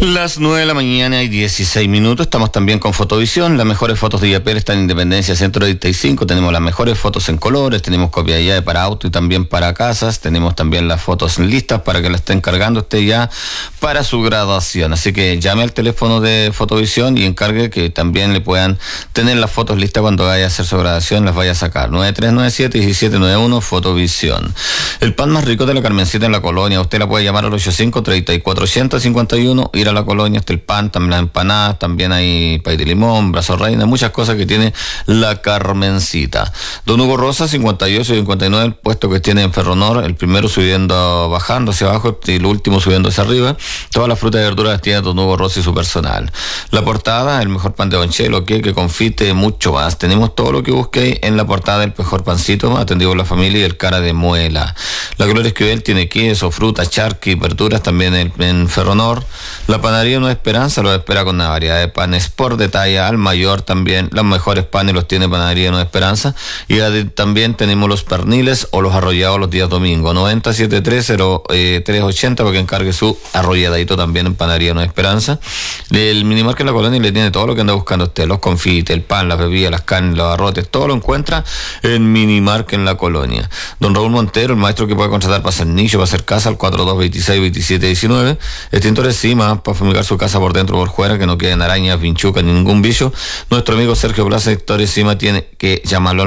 Las 9 de la mañana y 16 minutos. Estamos también con Fotovisión. Las mejores fotos de IAPER están en Independencia Centro 35. Tenemos las mejores fotos en colores. Tenemos copia de llave para auto y también para casas. Tenemos también las fotos listas para que las estén cargando usted ya para su graduación. Así que llame al teléfono de Fotovisión y encargue que también le puedan tener las fotos listas cuando vaya a hacer su graduación. Las vaya a sacar. 9397-1791 Fotovisión. El pan más rico de la Carmencita en la Colonia. Usted la puede llamar al 85-3480-51. Ir a la Colonia, está el pan, también las empanadas, también hay pay de limón, brazo reina, muchas cosas que tiene la Carmencita. Don Hugo Rosa, 58 y 59, el puesto que tiene en Ferronor, el primero subiendo, bajando hacia abajo y el último subiendo hacia arriba. Todas las frutas y verduras las tiene Don Hugo Rosa y su personal. La portada, el mejor pan de Bonchelo, que confite, mucho más. Tenemos todo lo que busque en la portada del mejor pancito, atendido por la familia y el cara de muela. La Gloria Esquivel tiene queso, frutas, charqui, verduras también en Ferronor. La panadería Nueva Esperanza lo espera con una variedad de panes por detalle al mayor también. Los mejores panes los tiene Panadería Nueva Esperanza. Y también tenemos los perniles o los arrollados los días domingo. 9073-0380 para que encargue su arrolladito también en Panadería Nueva Esperanza. El Minimarket en la Colonia le tiene todo lo que anda buscando usted. Los confites, el pan, las bebidas, las carnes, los arrotes. Todo lo encuentra en Minimarket en la Colonia. Don Raúl Montero, el maestro que puede contratar para hacer nicho, para hacer casa, al 4226-2719. Extintores CIMA para fumigar su casa por dentro o por fuera, que no queden arañas, pinchucas ni ningún bicho. Nuestro amigo Sergio Plaza, Extintores CIMA, tiene que llamarlo al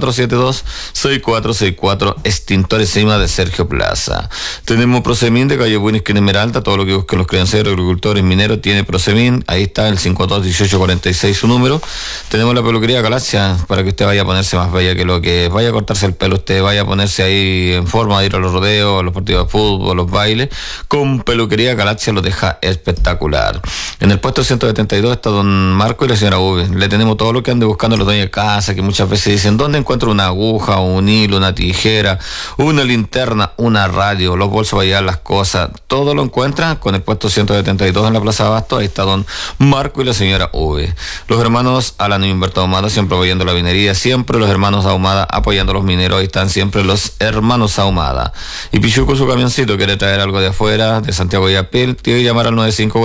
9472-6464, Extintores CIMA de Sergio Plaza. Tenemos Prosemin de calle Buena Esquina Esmeralda, todo lo que busquen los crianceros, agricultores, mineros, tiene Prosemin, ahí está el 521846 su número. Tenemos la peluquería Galaxia, para que usted vaya a ponerse más bella que lo que vaya a cortarse el pelo, usted vaya a ponerse ahí en forma de ir a los rodeos, a los partidos de fútbol, los bailes, con peluquería Galaxia lo deja espectacular. En el puesto 172 está don Marco y la señora V. Le tenemos todo lo que ande buscando los dueños de casa, que muchas veces dicen, ¿dónde encuentro una aguja, un hilo, una tijera, una linterna, una radio, los bolsos para llevar las cosas? Todo lo encuentra con el puesto 172 en la Plaza Abasto. Ahí está don Marco y la señora V. Los hermanos Alan y Humberto Ahumada siempre apoyando la minería, siempre los hermanos Ahumada apoyando a los mineros. Ahí están siempre los hermanos Ahumada. Y Pichuco, su camioncito, quiere traer algo de afuera, de Santiago y Apil, tiene que llamar al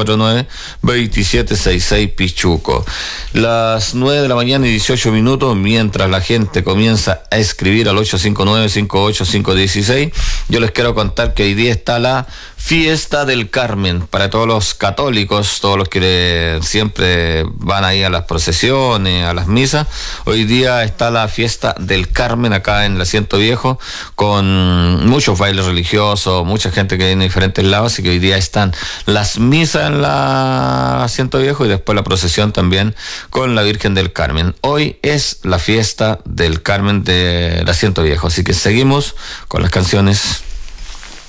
9549-2766 Pichuco. Las 9 de la mañana y 18 minutos, mientras la gente comienza a escribir al 859-58516, yo les quiero contar que hoy día está la Fiesta del Carmen, para todos los católicos, todos los que siempre van ahí a las procesiones, a las misas. Hoy día está la Fiesta del Carmen acá en el Asiento Viejo, con muchos bailes religiosos, mucha gente que viene de diferentes lados, y que hoy día están las misas en la Asiento Viejo y después la procesión también con la Virgen del Carmen. Hoy es la Fiesta del Carmen del Asiento Viejo, así que seguimos con las canciones.